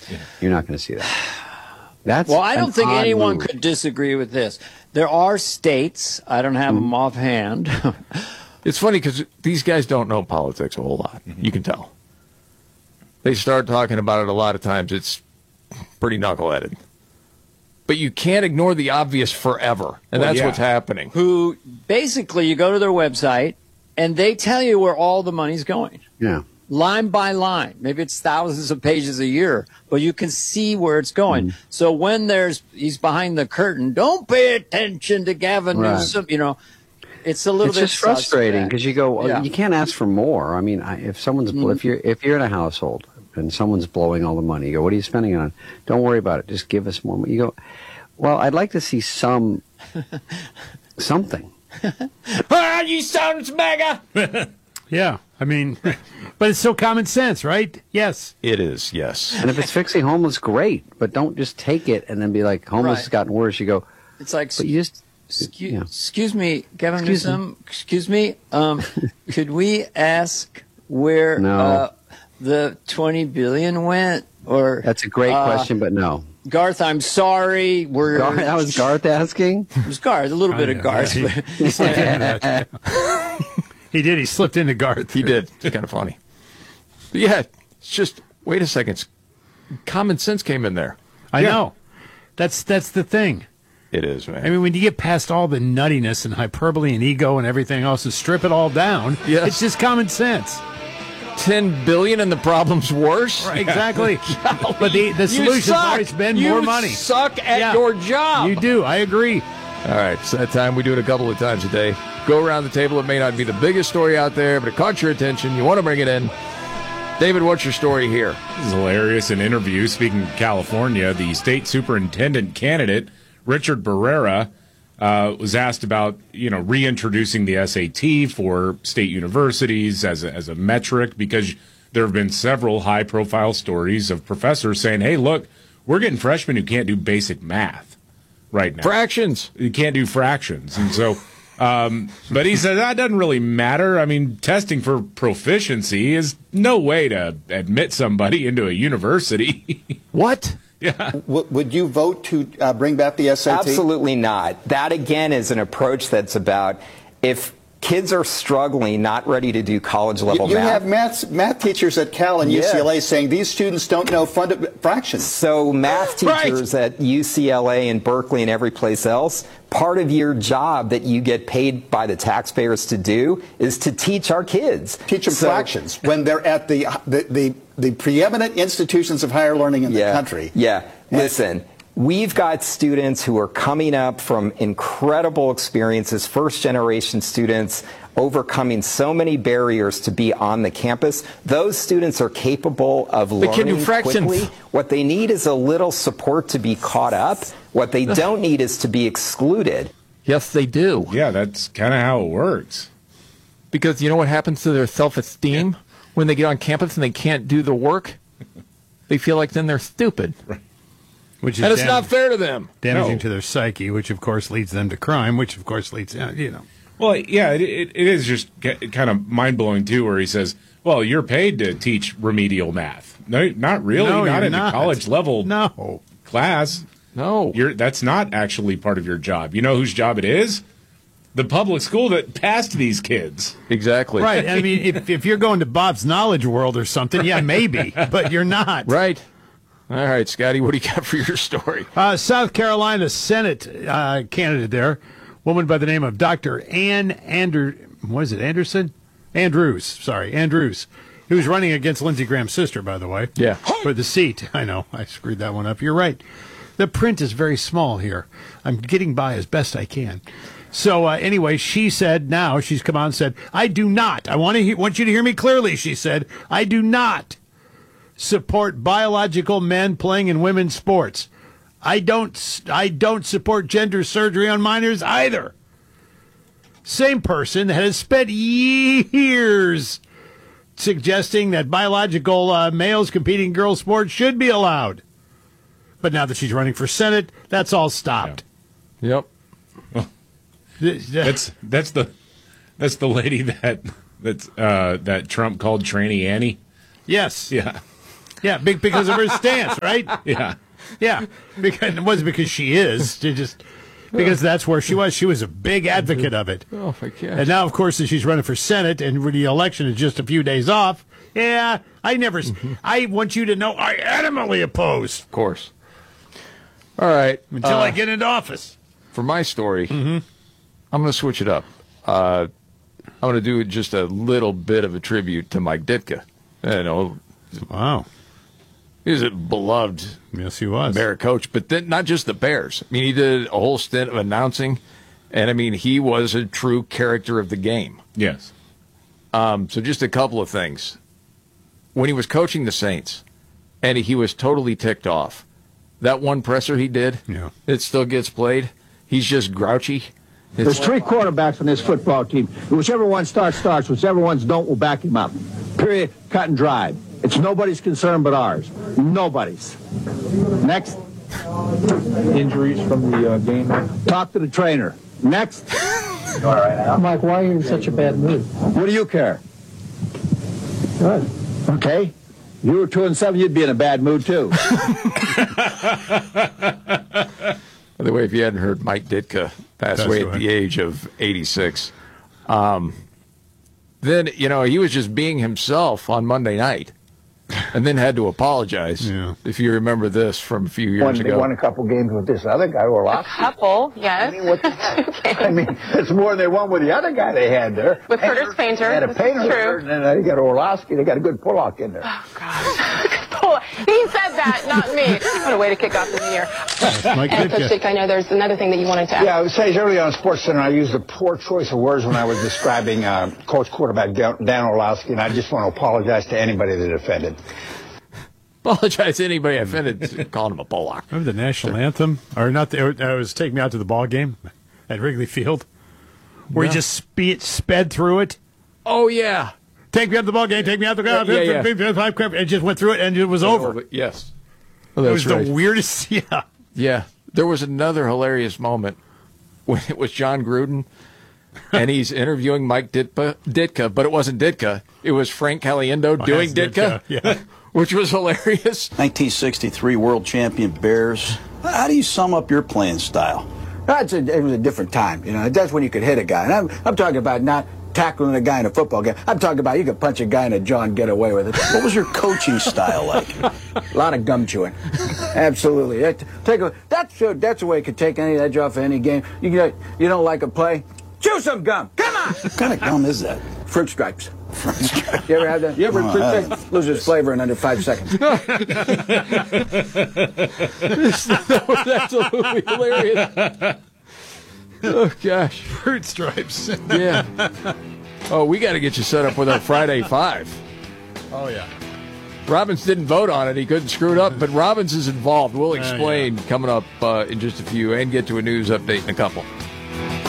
You're not going to see that. That's well, I don't think anyone move. could disagree with this. There are states, I don't have them offhand. It's funny because these guys don't know politics a whole lot. You can tell. They start talking about it a lot of times. It's pretty knuckleheaded. But you can't ignore the obvious forever, and that's what's happening. Who basically, you go to their website, and they tell you where all the money's going. Yeah. Line by line. Maybe it's thousands of pages a year, but you can see where it's going. So when he's behind the curtain, don't pay attention to Gavin Newsom. You know, it's a little bit just frustrating because you go, you can't ask for more. I mean, if someone's if you're in a household and someone's blowing all the money, you go, what are you spending it on? Don't worry about it. Just give us more money. You go, well, I'd like to see something. You sons mega. Yeah, I mean, but it's so common sense, right? Yes. It is, yes. And if it's fixing homeless, great. But don't just take it and then be like, homeless has gotten worse. You go, it's like, but you just, excuse me, Gavin Newsom, excuse me, could we ask where the $20 billion went? Or that's a great question, but no. Garth, I'm sorry. That was Garth asking? It was Garth, a little bit of Garth. He did. He slipped into Garth. He did. It's kind of funny. But yeah, it's just, wait a second. Common sense came in there. I know. That's the thing. It is, man. I mean, when you get past all the nuttiness and hyperbole and ego and everything else and strip it all down, it's just common sense. $10 billion and the problem's worse? Right, exactly. But the solution's always been more money. You suck at your job. You do. I agree. All right, it's that time. We do it a couple of times a day. Go around the table. It may not be the biggest story out there, but it caught your attention. You want to bring it in. David, what's your story here? This is hilarious. An interview, speaking of California, the state superintendent candidate, Richard Barrera, was asked about, reintroducing the SAT for state universities as a metric, because there have been several high-profile stories of professors saying, hey, look, we're getting freshmen who can't do basic math right now. Fractions. You can't do fractions. And so, but he said that doesn't really matter. I mean, testing for proficiency is no way to admit somebody into a university. What? Yeah. Would you vote to bring back the SAT? Absolutely not. That, again, is an approach that's about if kids are struggling, not ready to do college-level math. You have math teachers at Cal and UCLA saying these students don't know fractions. So math teachers at UCLA and Berkeley and every place else, part of your job that you get paid by the taxpayers to do is to teach our kids. Teach them fractions when they're at the preeminent institutions of higher learning in the country. Yeah, listen. We've got students who are coming up from incredible experiences, first-generation students, overcoming so many barriers to be on the campus. Those students are capable of learning quickly. What they need is a little support to be caught up. What they don't need is to be excluded. Yes, they do. Yeah, that's kind of how it works. Because you know what happens to their self-esteem when they get on campus and they can't do the work? They feel like then they're stupid. Right. And it's not fair to them. Damaging to their psyche, which of course leads them to crime, which of course leads, Well, yeah, it is just kind of mind-blowing, too, where he says, well, you're paid to teach remedial math. No, not really. No, not you're in the college-level class. No. That's not actually part of your job. You know whose job it is? The public school that passed these kids. Exactly. Right. I mean, if you're going to Bob's Knowledge World or something, yeah, maybe, but you're not. Right. All right, Scotty, what do you got for your story? South Carolina Senate candidate there, woman by the name of Dr. Andrews, who was running against Lindsey Graham's sister, by the way. Yeah. For the seat. I know, I screwed that one up. You're right. The print is very small here. I'm getting by as best I can. So anyway, she said now, she's come out and said, I do not, I want you to hear me clearly, she said, I do not support biological men playing in women's sports. I don't support gender surgery on minors either. Same person that has spent years suggesting that biological males competing in girls' sports should be allowed. But now that she's running for Senate, that's all stopped. Yep. That's the lady that Trump called Tranny Annie. Yes. Yeah. Yeah, because of her stance, right? Yeah. Yeah, because it wasn't because she is. Because that's where she was. She was a big advocate of it. Oh, my gosh. And now, of course, that she's running for Senate and the election is just a few days off. Yeah, I want you to know I adamantly oppose. Of course. All right. Until I get into office. For my story, I'm going to switch it up. I'm going to do just a little bit of a tribute to Mike Ditka. Wow. He was a beloved Yes, he was. Bear coach, but then not just the Bears. I mean, he did a whole stint of announcing, and I mean, he was a true character of the game. Yes. So just a couple of things. When he was coaching the Saints, and he was totally ticked off, that one presser he did, it still gets played. He's just grouchy. There's 3 quarterbacks on this football team. Whichever one starts. Whichever ones don't, will back him up. Period. Cut and dried. It's nobody's concern but ours. Nobody's. Next. Injuries from the game? Talk to the trainer. Next. All right. Mike, why are you in such a bad mood? What do you care? Good. Okay. If you were 2-7, you'd be in a bad mood, too. By the way, if you hadn't heard, Mike Ditka passed away at the age of 86. Then, he was just being himself on Monday night and then had to apologize, if you remember this from a few years ago. They won a couple games with this other guy, Orlovsky. A couple, yes. I mean, what the heck? I mean, it's more than they won with the other guy they had there. With Curtis Painter. They had a This Painter is true. there, and then they got Orlovsky. They got a good pull-off in there. Oh, God. He said that, not me. What a way to kick off the new year. And Coach Dick, I know there's another thing that you wanted to ask. Yeah, I would say earlier on SportsCenter, I used a poor choice of words when I was describing Coach quarterback Dan Orlovsky, and I just want to apologize to anybody that offended. Apologize to anybody offended calling him a Pollock. Remember the national anthem? Or not? It was Take Me Out to the Ball Game at Wrigley Field, where he just sped through it. Oh, yeah. Take me out to the ball game. Take me out to the ball game. It just went through it and it was over. Yes. It was the weirdest. Yeah. Yeah. There was another hilarious moment when it was John Gruden and he's interviewing Mike Ditka, but it wasn't Ditka. It was Frank Caliendo doing Ditka, which was hilarious. 1963 world champion Bears. How do you sum up your playing style? It was a different time. That's when you could hit a guy. And I'm talking about not tackling a guy in a football game. I'm talking about you could punch a guy in a jaw and get away with it. What was your coaching style like? A lot of gum chewing. Absolutely. That's a way you could take any edge off of any game. You don't like a play? Chew some gum. Come on. What kind of gum is that? Fruit Stripes. You ever have that? You ever Fruit Stripes? Loses flavor in under 5 seconds. That was absolutely hilarious. Oh, gosh. Fruit Stripes. Yeah. Oh, we got to get you set up with our Friday 5. Oh, yeah. Robbins didn't vote on it. He couldn't screw it up, but Robbins is involved. We'll explain coming up in just a few and get to a news update in a couple.